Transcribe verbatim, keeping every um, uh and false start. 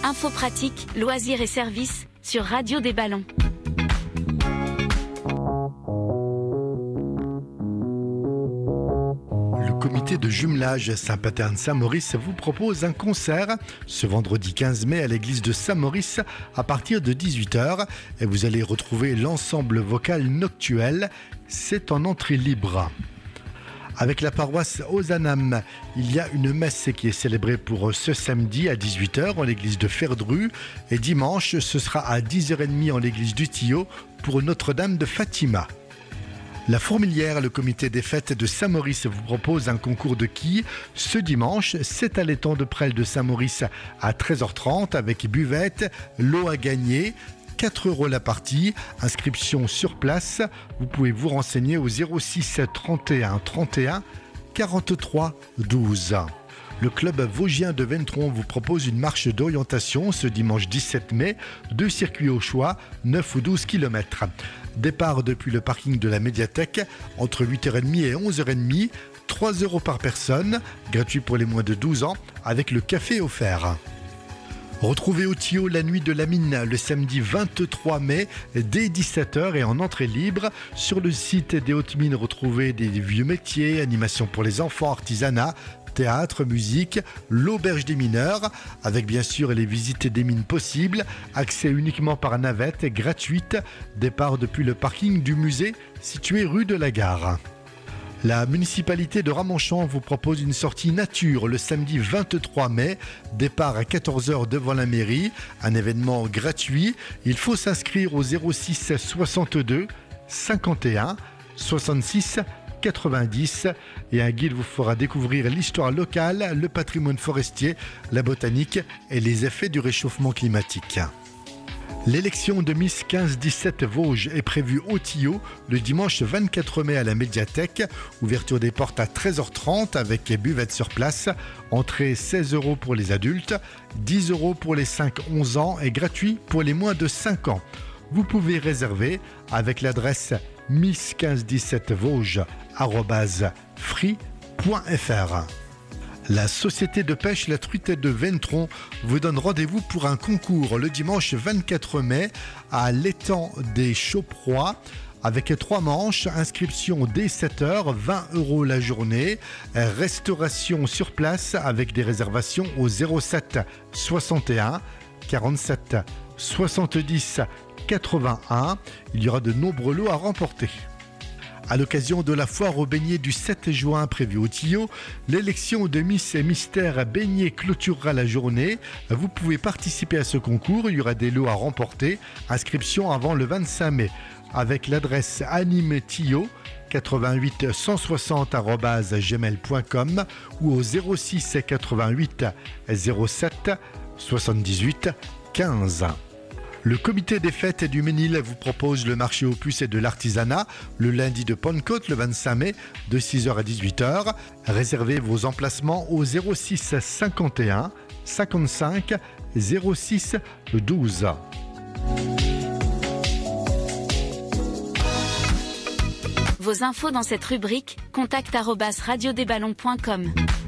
Infos pratiques, loisirs et services sur Radio des Ballons. Le comité de jumelage Saint-Paterne-Saint-Maurice vous propose un concert ce vendredi quinze mai à l'église de Saint-Maurice à partir de dix-huit heures et vous allez retrouver l'ensemble vocal Noctuel. C'est en entrée libre. Avec la paroisse Ozanam, il y a une messe qui est célébrée pour ce samedi à dix-huit heures en l'église de Ferdru et dimanche ce sera à dix heures trente en l'église du Tillot pour Notre-Dame de Fatima. La Fourmilière, le comité des fêtes de Saint-Maurice vous propose un concours de quilles ce dimanche. C'est à l'étang de Presles de Saint-Maurice à treize heures trente avec buvette, lot à gagner. quatre euros la partie, inscription sur place. Vous pouvez vous renseigner au zéro six trente et un trente et un quarante-trois douze. Le club vosgien de Ventron vous propose une marche d'orientation ce dimanche dix-sept mai, deux circuits au choix, neuf ou douze kilomètres. Départ depuis le parking de la médiathèque entre huit heures trente et onze heures trente, trois euros par personne, gratuit pour les moins de douze ans, avec le café offert. Retrouvez au Tillot la nuit de la mine le samedi vingt-trois mai dès dix-sept heures et en entrée libre. Sur le site des Hautes Mines, retrouvez des vieux métiers, animations pour les enfants, artisanat, théâtre, musique, l'auberge des mineurs, avec bien sûr les visites des mines possibles, accès uniquement par navette, gratuite, départ depuis le parking du musée situé rue de la Gare. La municipalité de Ramonchamp vous propose une sortie nature le samedi vingt-trois mai, départ à quatorze heures devant la mairie, un événement gratuit. Il faut s'inscrire au zéro six soixante-deux cinquante et un soixante-six quatre-vingt-dix et un guide vous fera découvrir l'histoire locale, le patrimoine forestier, la botanique et les effets du réchauffement climatique. L'élection de Miss quinze dix-sept Vosges est prévue au Tillot le dimanche vingt-quatre mai à la médiathèque. Ouverture des portes à treize heures trente avec buvette sur place. Entrée seize euros pour les adultes, dix euros pour les cinq à onze ans et gratuit pour les moins de cinq ans. Vous pouvez réserver avec l'adresse miss quinze dix-sept vosges arobase free point f r. La société de pêche La Truite de Ventron vous donne rendez-vous pour un concours le dimanche vingt-quatre mai à l'étang des Chauproies avec trois manches, inscription dès sept heures, vingt euros la journée, restauration sur place avec des réservations au zéro sept soixante et un quarante-sept soixante-dix quatre-vingt-un. Il y aura de nombreux lots à remporter. À l'occasion de la foire aux beignets du sept juin prévue au Tillot, l'élection de Miss et Mystère Beignets clôturera la journée. Vous pouvez participer à ce concours, il y aura des lots à remporter. Inscription avant le vingt-cinq mai avec l'adresse animetillot quatre-vingt-huit cent soixante arobase gmail point com ou au zéro six quatre-vingt-huit zéro sept soixante-dix-huit quinze. Le comité des fêtes du Ménil vous propose le marché aux puces et de l'artisanat le lundi de Pentecôte le vingt-cinq mai de six heures à dix-huit heures. Réservez vos emplacements au zéro six cinquante et un cinquante-cinq zéro six douze. Vos infos dans cette rubrique, contact arobase radio des ballons point com.